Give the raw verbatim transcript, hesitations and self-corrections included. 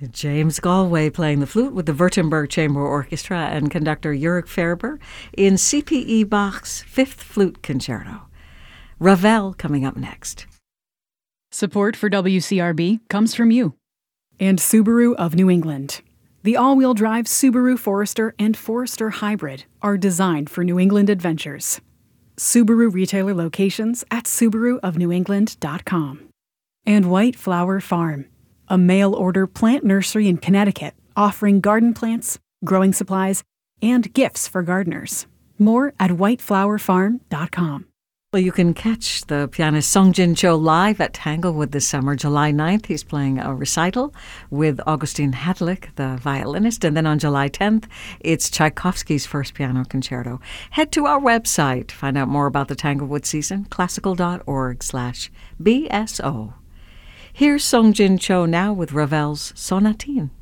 James Galway playing the flute with the Württemberg Chamber Orchestra and conductor Jörg Ferber in C P E Bach's Fifth Flute Concerto. Ravel coming up next. Support for W C R B comes from you. And Subaru of New England. The all-wheel drive Subaru Forester and Forester Hybrid are designed for New England adventures. Subaru retailer locations at subaru of new england dot com. And White Flower Farm, a mail-order plant nursery in Connecticut offering garden plants, growing supplies, and gifts for gardeners. More at white flower farm dot com. Well, you can catch the pianist Sung Jin Cho live at Tanglewood this summer. July ninth, he's playing a recital with Augustin Hadlick, the violinist. And then on July tenth, it's Tchaikovsky's first piano concerto. Head to our website. Find out more about the Tanglewood season, classical.org slash BSO. Here's Sung Jin Cho now with Ravel's Sonatine.